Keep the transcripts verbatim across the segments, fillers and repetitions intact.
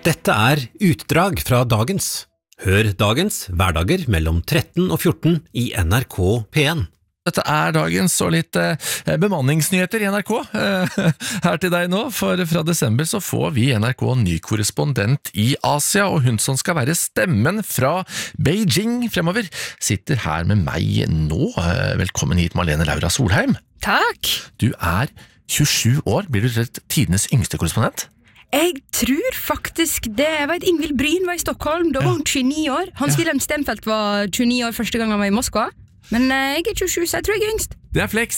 Dette er utdrag fra dagens. Hør dagens hverdager mellom tretten og fjorten i N R K P en. Dette er dagens og litt eh, bemanningsnyheter i N R K eh, her til deg nå, for fra desember så får vi N R K ny korrespondent i Asia, og hun som skal være stemmen fra Beijing fremover, sitter her med meg nå. Velkommen hit, Marlene Laura Solheim. Takk! Du er tjuesju år, blir du rett tidenes yngste korrespondent? Jeg tror faktisk det. Jeg vet Ingvild Bryn var i Stockholm, da var hun tjueni år. Hans-Wilhelm Stenfeldt var tjueni år første gang han var i Moskva. Men jeg er tjuesju, så jeg tror jeg er yngst. Det er flex.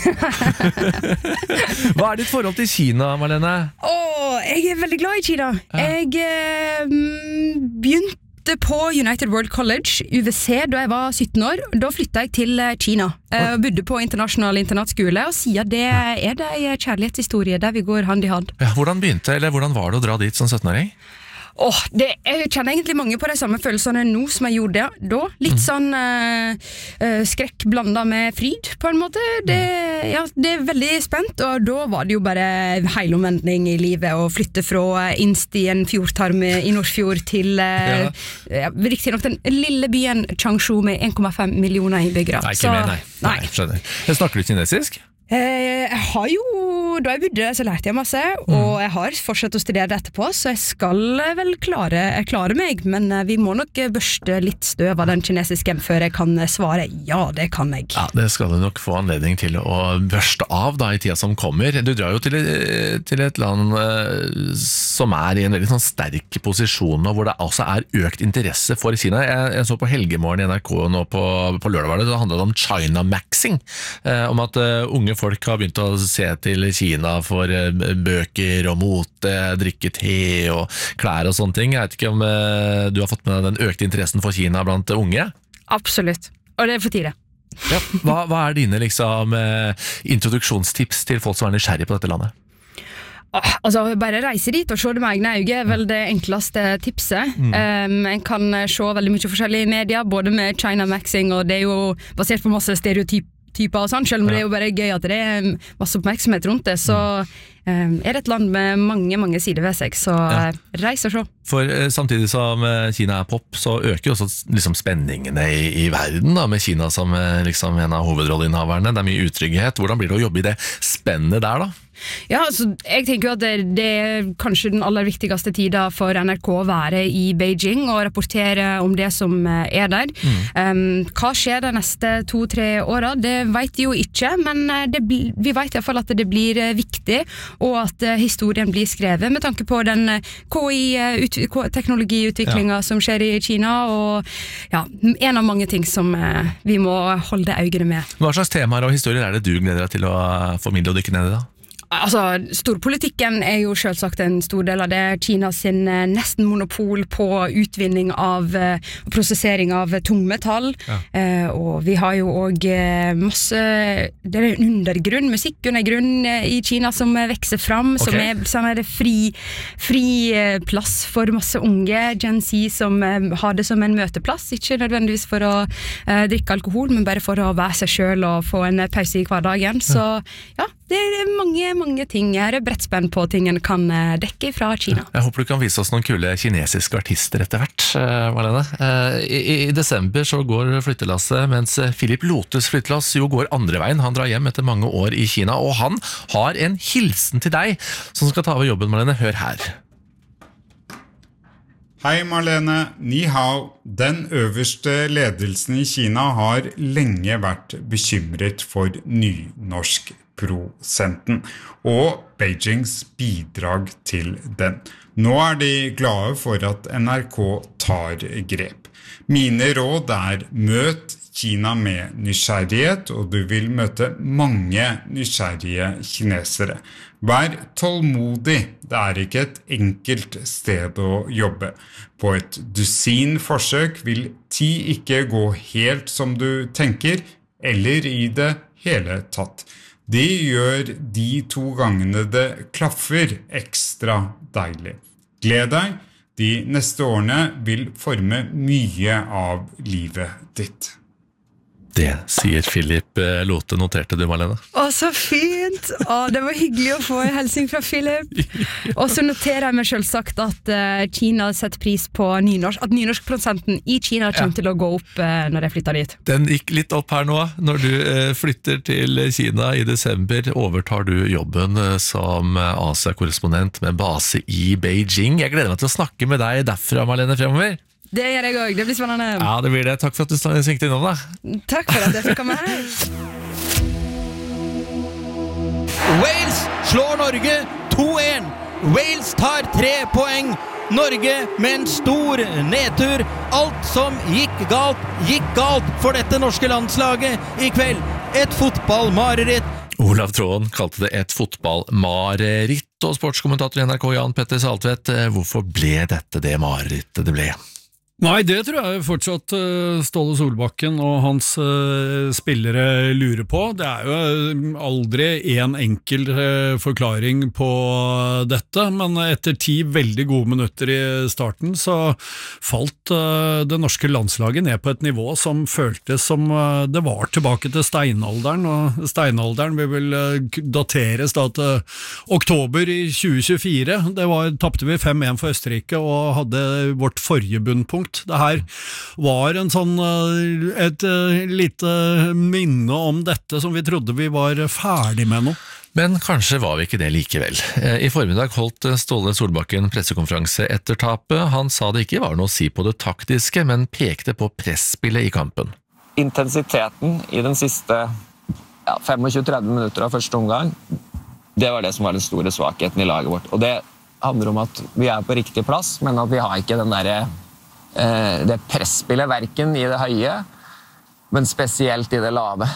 Hva er ditt forhold til Kina, Marlene? Åh, jeg er veldig glad i Kina. Ja. Jeg eh, begynte på United World College, U V C, da jeg var sytten år. Da flyttet jeg til Kina. Jeg bodde på internasjonal internatskole, og siden det er det en kjærlighetshistorie der vi går hand i hand. Ja, hvordan begynte, eller hvordan var det å dra dit som sytten-åring? Åh, det, jeg kjenner egentlig mange på de samme følelsene nå som jeg gjorde det da. Litt mm. sånn uh, uh, skrekk blandet med fryd, på en måte. Det, ja, det er veldig spent, og da var det jo bare heilomvendning i livet å flytte fra Inst i en fjordtarm i Nordfjord til uh, ja. Ja, riktig nok den lille byen Changshu med en komma fem millioner innbyggere. Nei, ikke Så, mer, nei. nei. nei skjønner. Jeg snakker du kinesisk? Jeg har jo, da jeg bodde så lærte jeg masse, og jeg har fortsatt å studere det etterpå, så jeg skal vel klare, jeg klarer meg, men vi må nok børste litt støv av den kinesiske før jeg kan svare, ja, det kan jeg. Ja, det skal du nok få anledning til å børste av da i tida som kommer. Du drar jo til, til et land som er i en veldig sånn sterk posisjon, og hvor det også er økt interesse for Kina. Jeg, jeg så på Helgemorgen i N R K nå på, på lørdag, var det, det handlet om China Maxing, eh, om at uh, unge folk har begynt å se til Kina for bøker og mote, drikke te og klær og sånne ting. Jeg vet ikke om uh, du har fått med deg den økte interessen for Kina blant unge? Absolutt, og det er for tide. Ja, hva, hva er dine liksom, uh, introduksjonstips til folk som er nysgjerrige på dette landet? Ah, altså, bare reise dit og se det med egne øyne er vel det enkleste tipset. Mm. Um, en kan se veldig mye forskjellig i media, både med China Maxing, og det er jo basert på masse stereotyper typer og sånn, selv om ja. Det er jo bare gøy at det er masse oppmerksomhet rundt det, så um, er det et land med mange, mange sider ved seg, så ja. Reis og se. For uh, samtidig som uh, Kina er pop, så øker jo også liksom, spenningene i, i verden, da, med Kina som uh, liksom, en av hovedrolleinnehaverne. Det er mye utrygghet. Hvordan blir det å jobbe i det spennet der da? Ja, altså, jeg tenker jo at det, det er kanskje den aller viktigste tiden for N R K å være i Beijing og rapportere om det som er der. Mm. Um, hva skjer de neste to-tre årene? Det vet vi jo ikke, men det, vi vet i hvert fall at det blir viktig, og at historien blir skrevet med tanke på den K I-teknologiutviklingen ja. Som skjer i Kina, og ja, en av mange ting som vi må holde øynene med. Hva slags temaer og historier er det du gleder deg til å formidle og dykke ned i da? Altså, storpolitikken er jo selvsagt en stor del av det. Kina sin eh, nesten monopol på utvinning av og eh, prosessering av tungmetall. Ja. Eh, og vi har jo også eh, masse, det er en undergrunn, musikkundergrunn eh, i Kina som eh, vekser fram, okay. som er, som er fri, fri eh, plass for masse unge Gen Z som eh, har det som en møteplass, ikke nødvendigvis for å eh, drikke alkohol, men bare for å være seg selv og få en pause i hverdagen. Så ja, det er mange, mange ting. Jeg er brettspenn på ting en kan dekke fra Kina. Jeg håper du kan vise oss noen kule kinesiske artister etter hvert, Marlene. I, I desember så går flyttelasset, mens Philip Lotes flyttelass jo går andre veien. Han drar hjem etter mange år i Kina, og han har en hilsen til deg som skal ta over jobben, Marlene. Hør her. Hei Marlene, ni hao. Den øverste ledelsen i Kina har lenge vært bekymret for nynorsk prosenten og Beijings bidrag til den. Nå er de glade for at N R K tar grep. Mine råd er møt Kina med nysgjerrighet, og du vil møte mange nysgjerrige kinesere. Vær tålmodig, det er ikke et enkelt sted å jobbe. På et dusin forsøk vil ti ikke gå helt som du tenker, eller i det hele tatt. Det gjør de to gangene det klaffer ekstra deilig. Gled deg, de neste årene vil forme mye av livet ditt. Det sier Philip Lote, noterte du, Marlene? Å, så fint! Å, det var hyggelig å få en hilsing fra Philip. Og så noterer jeg meg selvsagt at uh, Kina setter pris på nynorsk, at nynorskprosenten i Kina kommer ja. til å gå opp uh, når jeg flytter dit. Den gikk litt opp her nå. Når du uh, flytter til Kina i desember, overtar du jobben uh, som Asia-korrespondent med base i Beijing. Jeg gleder meg til å snakke med deg derfra, Marlene, fremover. Det gjør jeg også, det blir spennende. Ja, det blir det. Takk for at du svingte innom da. Takk for at jeg fikk komme her. Wales slår Norge to en. Wales tar tre poeng. Norge med en stor nedtur. Alt som gikk galt, gikk galt for dette norske landslaget i kveld. Et fotballmareritt. Olav Tråden kalte det et fotballmareritt, og sportskommentator i N R K Jan Petter Saltvedt, hvorfor ble dette det marerittet det ble? Nei, det tror jeg fortsatt uh, Ståle Solbakken og hans uh, spillere lurer på. Det er jo aldri en enkel uh, forklaring på dette, men etter ti veldig gode minutter i starten så falt uh, det norske landslaget ned på et nivå som føltes som uh, det var tilbake til steinalderen, og steinalderen vil vel uh, dateres da til oktober i tjue tjuefire. Det var, tappte vi fem en for Østerrike og hadde vårt forrige bunnpunkt. Det her var en sånn, et lite minne om dette som vi trodde vi var ferdig med nå. Men kanskje var vi ikke det likevel. I formiddag holdt Ståle Solbakken pressekonferanse etter tapet. Han sa det ikke var noe å si på det taktiske, men pekte på presspillet i kampen. Intensiteten i den siste ja, tjuefem til tretti minutter av første omgang, det var det som var den store svakheten i laget vårt. Og det handler om at vi er på riktig plass, men at vi har ikke den der det presspillet, hverken i det høye, men spesielt i det lave.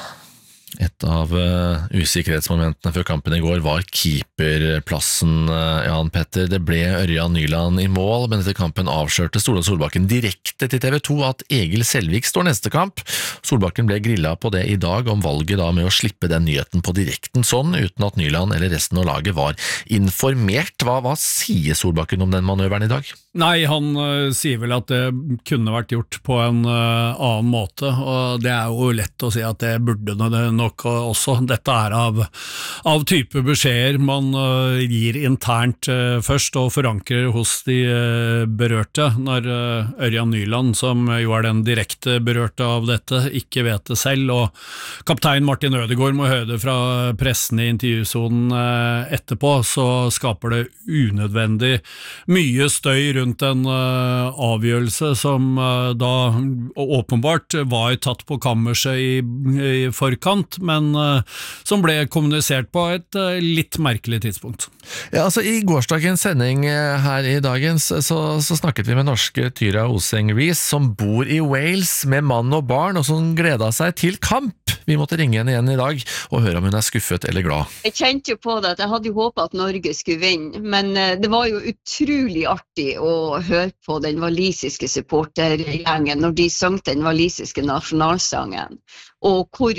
Et av uh, usikkerhetsmomentene før kampen i går var keeperplassen, uh, Jan Petter. Det ble Ørjan Nyland i mål, men etter kampen avslørte Ståle Solbakken direkte til T V to at Egil Selvik står neste kamp. Solbakken ble grillet på det i dag om valget da med å slippe den nyheten på direkten sånn, uten at Nyland eller resten av laget var informert. Hva, hva sier Solbakken om den manøveren i dag? Nei, han uh, sier vel at det kunne vært gjort på en uh, annen måte, og det er jo lett å si at det burde det nok også. Dette er av, av type beskjeder man uh, gir internt uh, først og forankrer hos de uh, berørte, når uh, Ørjan Nyland, som jo er den direkte berørte av dette, ikke vet det selv, og kaptein Martin Ødegaard må høre det fra pressen i intervjusonen uh, etterpå, så skaper det unødvendig mye støy rundt rundt en uh, avgjørelse som uh, da åpenbart var tatt på kammerset i, i forkant, men uh, som ble kommunisert på et uh, litt merkelig tidspunkt. Ja, altså I gårsdagens sending her i dagens så, så snakket vi med norske Tyra Oseng-Rees, som bor i Wales med mann og barn, og som gledet seg til kamp. Vi måtte ringe henne igjen i dag og høre om hun er skuffet eller glad. Jeg kjente jo på det at jeg hadde jo håpet at Norge skulle vinne, men det var jo utrolig artig å høre på den walisiske supportergjengen når de sang den walisiske nasjonalsangen, og hvor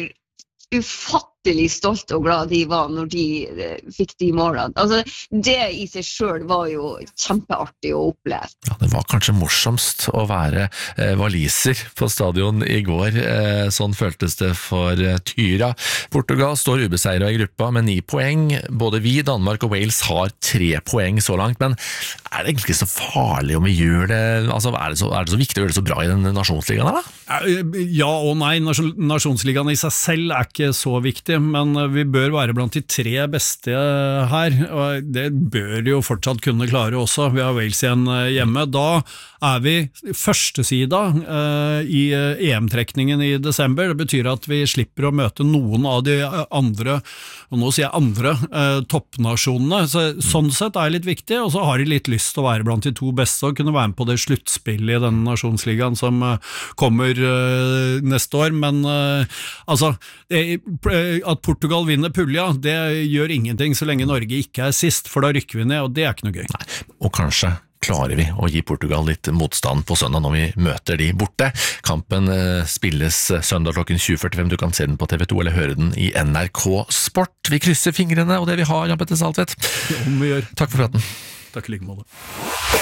ufattelig stolt og glad de var når de eh, fikk de målene. Altså, det i seg selv var jo kjempeartig å oppleve. Ja, det var kanskje morsomst å være eh, waliser på stadion i går. Eh, sånn føltes det for eh, Tyra. Portugal står ubeseiret i gruppa med ni poeng. Både vi, Danmark og Wales har tre poeng så langt, men er det egentlig så farlig om vi gjør det? Altså, er det så, er det så viktig å gjøre det så bra i den nasjonsligaen her, da? Ja og nei. Nasjonsligaen i seg selv er ikke så viktig, men vi bør være blant de tre beste her, og det bør jo fortsatt kunne klare også. Vi har Wales igjen hjemme. Da er vi førstesida uh, i E M-trekningen i desember. Det betyr at vi slipper å møte noen av de andre, og nå sier jeg andre, uh, toppnasjonene. Så, sånn sett er det litt viktig, og så har de litt lyst til å være blant de to beste og kunne være med på det sluttspillet i denne nasjonsligaen som uh, kommer uh, neste år. Men uh, altså, det, at Portugal vinner pulja, det gjør ingenting så lenge Norge ikke er sist, for da rykker vi ned, og det er ikke noe gøy. Nei, og kanskje klarer vi å gi Portugal litt motstand på søndag når vi møter de borte. Kampen spilles søndag klokken tjue førtifem. Du kan se den på T V to eller høre den i N R K Sport. Vi krysser fingrene, og det vi har, Jan Petter Saltvedt. Om vi gjør. Takk for praten. Takk i like måte.